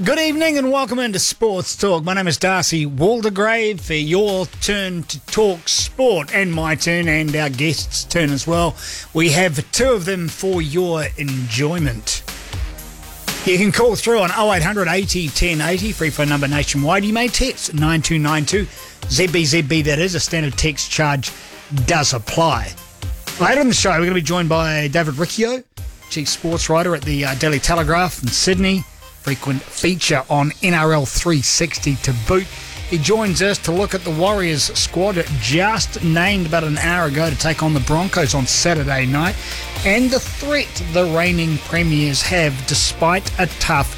Good evening and welcome into Sports Talk. My name is Darcy Waldegrave. For your turn to talk sport and my turn and our guests' turn as well. We have two of them for your enjoyment. You can call through on 0800 80 1080, free phone number nationwide. You may text 9292 ZBZB, that is. A standard text charge does apply. Later in the show, we're going to be joined by David Riccio, chief sports writer at the Daily Telegraph in Sydney. Frequent feature on NRL 360 to boot. He joins us to look at the Warriors squad just named about an hour ago to take on the Broncos on Saturday night and the threat the reigning premiers have despite a tough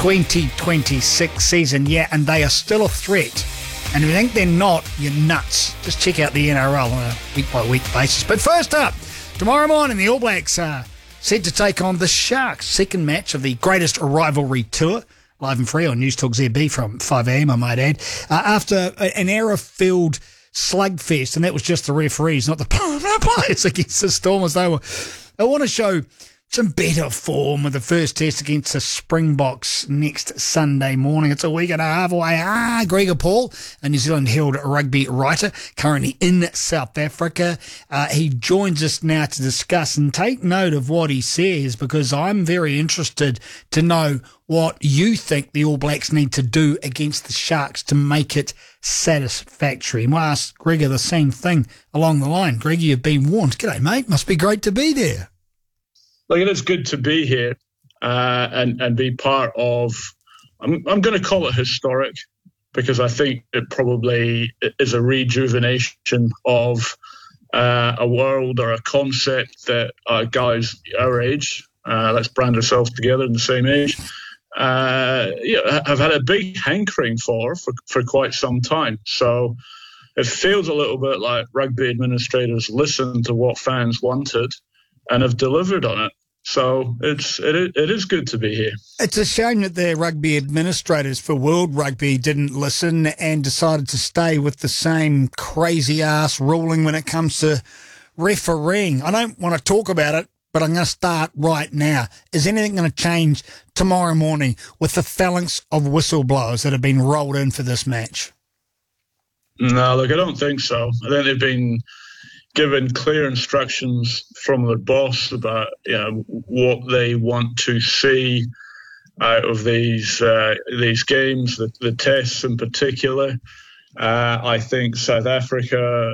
2026 season. Yeah, and they are still a threat. And if you think they're not, you're nuts. Just check out the NRL on a week-by-week basis. But first up, tomorrow morning the All Blacks are set to take on the Sharks, second match of the greatest rivalry tour, live and free on News Talk ZB from 5 a.m, I might add, after an error-filled slugfest, and that was just the referees, not the players against the Stormers. They want to show some better form with the first test against the Springboks next Sunday morning. It's a week and a half away. Gregor Paul, a New Zealand Herald rugby writer, currently in South Africa. He joins us now to discuss and take note of what he says, because I'm very interested to know what you think the All Blacks need to do against the Sharks to make it satisfactory. And we'll ask Gregor the same thing along the line. Gregor, you've been warned. G'day, mate. Must be great to be there. Look, it is good to be here and be part of, I'm going to call it historic, because I think it probably is a rejuvenation of a world or a concept that guys our age, let's brand ourselves together in the same age, have had a big hankering for quite some time. So it feels a little bit like rugby administrators listened to what fans wanted and have delivered on it. So it is good to be here. It's a shame that the rugby administrators for World Rugby didn't listen and decided to stay with the same crazy-ass ruling when it comes to refereeing. I don't want to talk about it, but I'm going to start right now. Is anything going to change tomorrow morning with the phalanx of whistleblowers that have been rolled in for this match? No, look, I don't think so. I think they've been given clear instructions from their boss about what they want to see out of these games, the tests in particular. I think South Africa,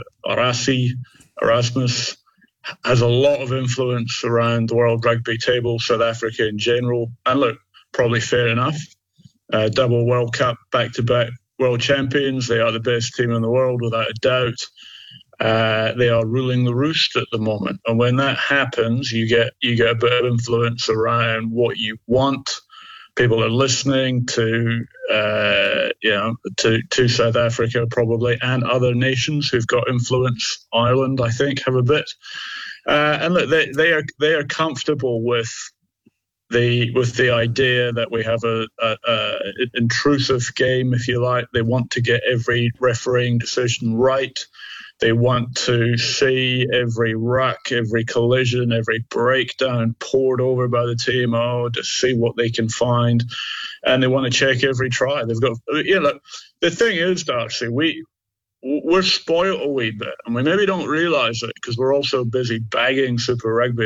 Erasmus, has a lot of influence around the World Rugby table, South Africa in general. And look, probably fair enough. Double World Cup, back-to-back world champions. They are the best team in the world, without a doubt. They are ruling the roost at the moment, and when that happens, you get a bit of influence around what you want. People are listening to South Africa probably, and other nations who've got influence. Ireland, I think, have a bit, and look, they are comfortable with the idea that we have a intrusive game, if you like. They want to get every refereeing decision right. They want to see every ruck, every collision, every breakdown poured over by the TMO to see what they can find. And they want to check every try. They've got, look, the thing is, Darcy, we're spoiled a wee bit, and we maybe don't realise it because we're also busy bagging Super Rugby